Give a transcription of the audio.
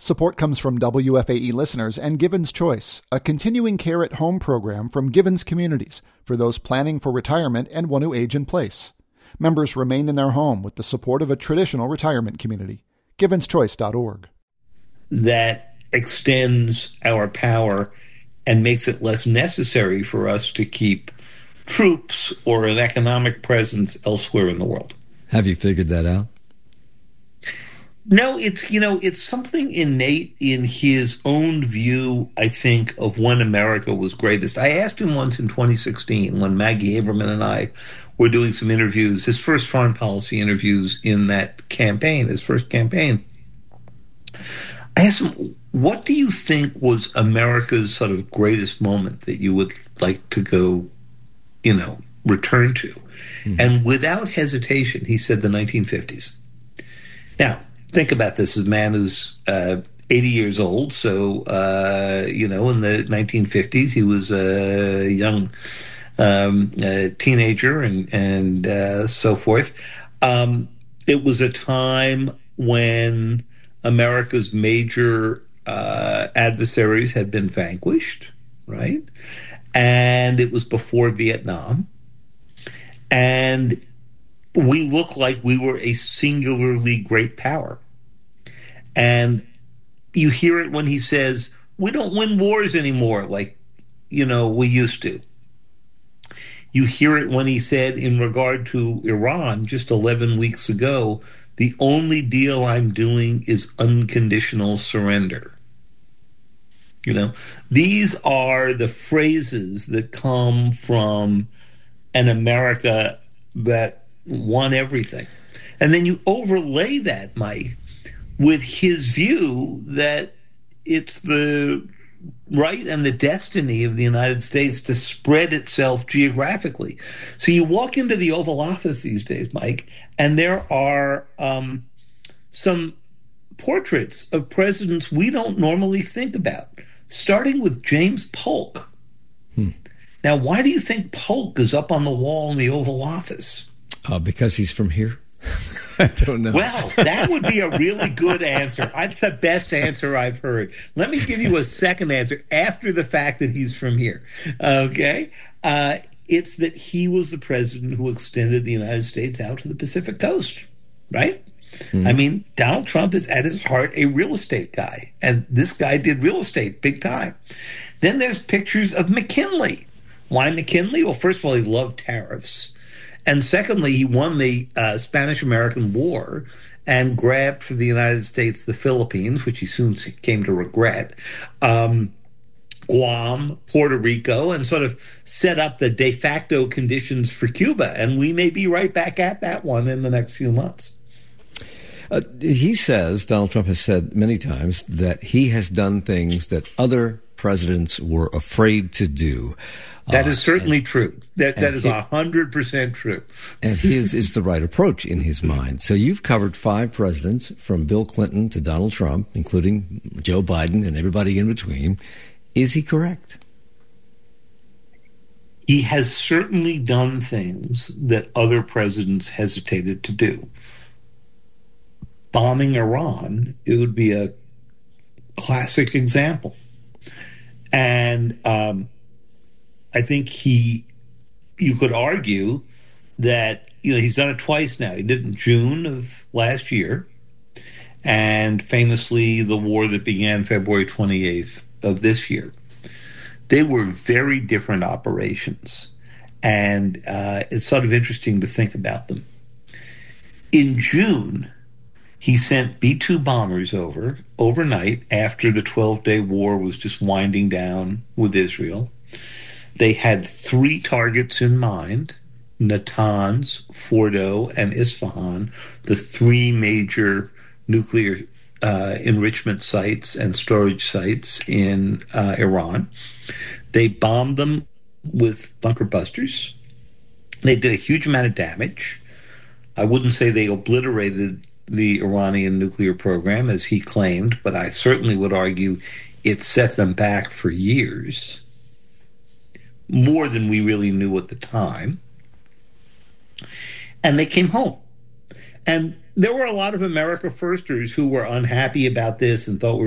Support comes from WFAE listeners and Givens Choice, a continuing care at home program from Givens Communities for those planning for retirement and want to age in place. Members remain in their home with the support of a traditional retirement community. GivensChoice.org. That extends our power and makes it less necessary for us to keep troops or an economic presence elsewhere in the world. Have you figured that out? No, it's something innate in his own view, I think, of when America was greatest. I asked him once in 2016 when Maggie Haberman and I were doing some interviews, his first foreign policy interviews in that campaign, his first campaign. I asked him, what do you think was America's sort of greatest moment that you would like to go, return to? Mm-hmm. And without hesitation, he said the 1950s. Now, think about this as a man who's 80 years old. So, in the 1950s, he was a young teenager and so forth. It was a time when America's major adversaries had been vanquished, right? And it was before Vietnam. And we looked like we were a singularly great power. And you hear it when he says, we don't win wars anymore like, we used to. You hear it when he said in regard to Iran just 11 weeks ago, the only deal I'm doing is unconditional surrender. These are the phrases that come from an America that won everything. And then you overlay that, Mike, with his view that it's the right and the destiny of the United States to spread itself geographically. So you walk into the Oval Office these days, Mike, and there are some portraits of presidents we don't normally think about, starting with James Polk. Now, why do you think Polk is up on the wall in the Oval Office? Because he's from here? I don't know. Well, that would be a really good answer. That's the best answer I've heard. Let me give you a second answer after the fact that he's from here. Okay? It's that he was the president who extended the United States out to the Pacific coast, right? Mm-hmm. I mean, Donald Trump is at his heart a real estate guy, and this guy did real estate big time. Then there's pictures of McKinley. Why McKinley? Well, first of all, he loved tariffs. And secondly, he won the Spanish-American War and grabbed for the United States the Philippines, which he soon came to regret, Guam, Puerto Rico, and sort of set up the de facto conditions for Cuba. And we may be right back at that one in the next few months. He says, Donald Trump has said many times, that he has done things that other presidents were afraid to do. That is certainly true. That is 100% true. And his is the right approach in his mind. So you've covered 5 presidents, from Bill Clinton to Donald Trump, including Joe Biden and everybody in between. Is he correct? He has certainly done things that other presidents hesitated to do. Bombing Iran, it would be a classic example. And I think you could argue that, he's done it twice now. He did it in June of last year, and famously the war that began February 28th of this year. They were very different operations, and it's sort of interesting to think about them. In June, he sent B-2 bombers overnight after the 12-day war was just winding down with Israel. They had 3 targets in mind: Natanz, Fordo, and Isfahan, the 3 major nuclear enrichment sites and storage sites in Iran. They bombed them with bunker busters. They did a huge amount of damage. I wouldn't say they obliterated the Iranian nuclear program, as he claimed, but I certainly would argue it set them back for years, more than we really knew at the time. And they came home. And there were a lot of America firsters who were unhappy about this and thought we